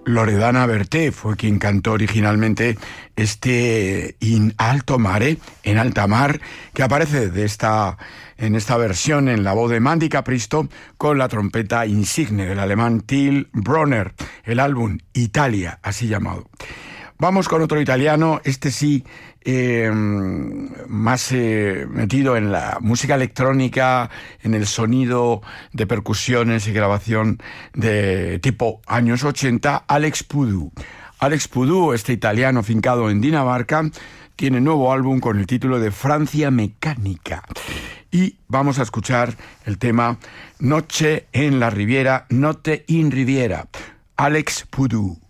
Loredana Berté fue quien cantó originalmente este In alto mare, en alta mar, que aparece en esta versión en la voz de Mandy Capristo con la trompeta insigne del alemán Till Brönner, el álbum Italia, así llamado. Vamos con otro italiano, este sí, más metido en la música electrónica, en el sonido de percusiones y grabación de tipo años 80, Alex Pudú. Alex Pudú, este italiano fincado en Dinamarca, tiene nuevo álbum con el título de Francia Mecánica. Y vamos a escuchar el tema Noche en la Riviera, Notte in Riviera, Alex Pudú.